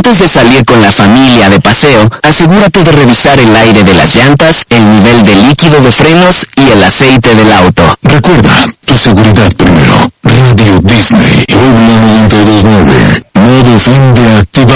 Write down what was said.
Antes de salir con la familia de paseo, asegúrate de revisar el aire de las llantas, el nivel de líquido de frenos y el aceite del auto. Recuerda, tu seguridad primero. Río